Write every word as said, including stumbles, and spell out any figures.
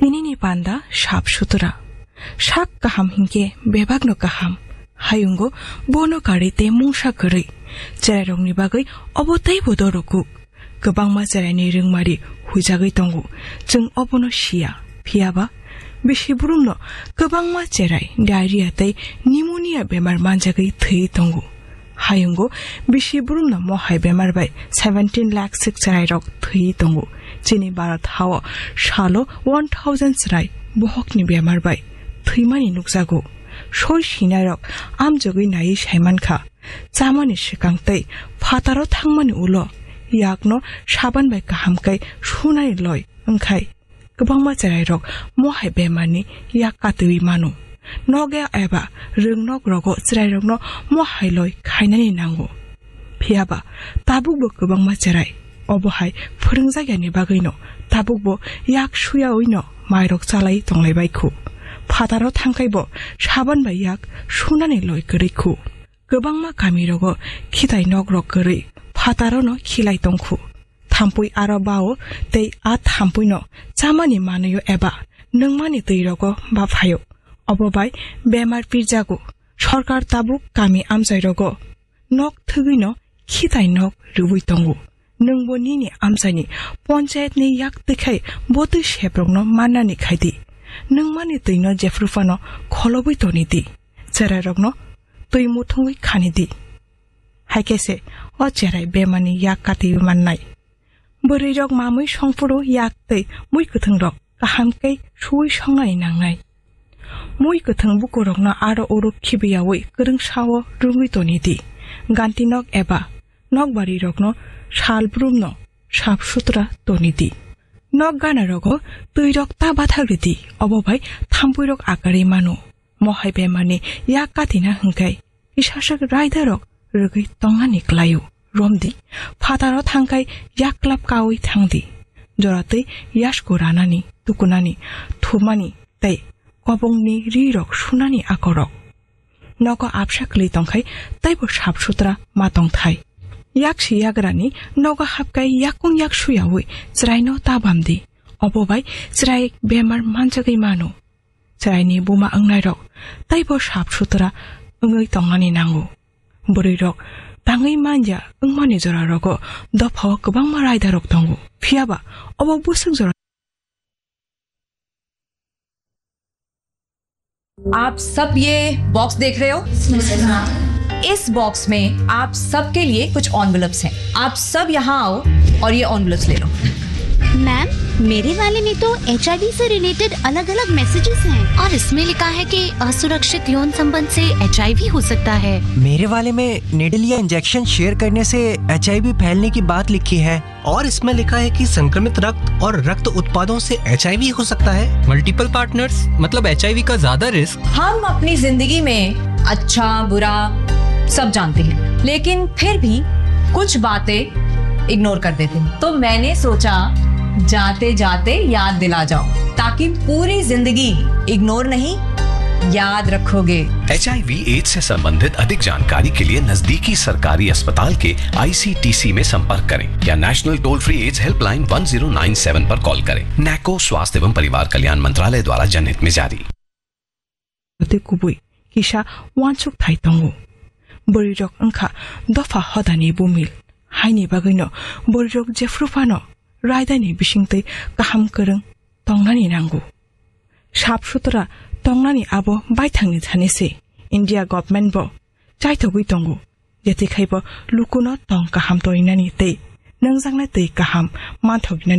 Tinini panda sap sutura. Sak kaham hingke bebagno kaham. Hayungo bono karite mungsa keri. Cerai rongni bagai obotai bodorokuk. Kebangma cerai ni ringmari hujagai tongu. Jeng obono sia. Piaba. Bishi burumno kebangma cerai diarrhea tei pneumonia bemar manjagai thei tongu. Hayungo bishi burumno mohai bemar bai seventeen lakh sik cerai rok thei tongu. Chini barat hawa shalo one thousand cerai bohokni bemar bai theimani nukjago. Shoi shinai rok am jogai nai saimankha. Chamani sikangtei fataro thangmani ulo yakno saban bai kahamkai sunai loi angkhai. Kebangma cerai rok mohai bemani yak katui manu. Noga eba ringnok rogo cerai rokno mohai loi khainani nango. Phiaba tabukbo kebangma cerai obohai phorongjagyani bagaino tabukbo yak suya oino mairok chalai tonglai baikhu. Fataro thangkaibo saban bai yak sunani loi korikhu. Kebangma kami rogo khitai nok rok kori fataro no khilai tongkhu. Thampui aro bao tei a thampui no chamani manayo eba nungmani tei rogo baphayo. Obobai bemar pirjago sarkar tabuk kami amjai rogo nok thugino khitai nok rubui tongu. Nungbo nini amjani panchayat ni yak tikhai botu sheprongno manani khaidi. Nungmani tei no jefrufano kholobui tonidi. Cerai rokno tei muthungui khanidi. Haikese o cerai bemani yak kati mannai. Bori rok mamui songpuro yak tei mui kuthung rok kahamkai sui songai nangnai. Mui kuthung buku rokno aro uruk khibiyawi kereng sawo rungui tonidi. Ganti nok eba nok bari rokno sal brumno sap sutra tonidi. Nok gana rogo tui rok ta bathagridi obobai thampui rok akari manu. Mohai bemani yak katina hingkai. Isasak raida rok rugui tongani klayu. Romdi fataro thangkai yaklap kawi thangdi. Jorate yasko ranani tukunani thumani tei kobongni rirok sunani akorok. Nogo apsakli tongkai taibo sap sutra matong thai. Yakshi yagrani nogo hapkai yakung yak suyawi cerai no tabamdi. Obobai cerai bemar manjagai manu. Cerai ni buma angnai rok taibo sap sutra angui tongani nangu. Buri rok tangai manja angmani jora rogo dophaw kobangma raida rok tongu. Phiaba obo busuk jora. आप सब ये box देख रहे हो? इस box में आप सबके लिए कुछ एनवेलप्स हैं। आप सब यहाँ आओ और ये एनवेलप्स ले लो। मैम, मेरे वाले में तो एच आई वी से रिलेटेड अलग अलग मैसेजेस हैं और इसमें लिखा है कि असुरक्षित यौन संबंध से एच आई वी हो सकता है। मेरे वाले में निडल या इंजेक्शन शेयर करने से एच आई वी फैलने की बात लिखी है और इसमें लिखा है कि संक्रमित रक्त और रक्त उत्पादों से एच आई वी हो सकता है। मल्टीपल पार्टनर्स मतलब एच आई वी का ज्यादा रिस्क। हम अपनी जिंदगी में अच्छा बुरा सब जानते हैं, लेकिन फिर भी कुछ बातें इग्नोर कर देते हैं। तो मैंने सोचा जाते जाते याद दिला जाओ ताकि पूरी जिंदगी इग्नोर नहीं याद रखोगे। एच आई वी एड्स से संबंधित अधिक जानकारी के लिए नजदीकी सरकारी अस्पताल के आई सी टी सी में संपर्क करें या national toll free ads helpline one zero nine seven पर कॉल करें। नैको स्वास्थ्य एवं परिवार कल्याण मंत्रालय द्वारा जनहित में जारी। कुबुई किसा वांचुक थाई तंगु बोरी रक अंखा दफा हदानी बुमिल हाइनि बागैनो बोरी रक जेफ्रुफानो रायदानि बिसिंतै गाहाम करं तंगनानि नांगु साफ सुथरा तंगनानि आबो बायथांनि थानेसे इंडिया गवर्नमेंट बो चाइथगुइ तंगु जेतिखाइबो लुकुनो तंग गाहाम तोइनानि तै नंजांना तै गाहाम मानथगिनानि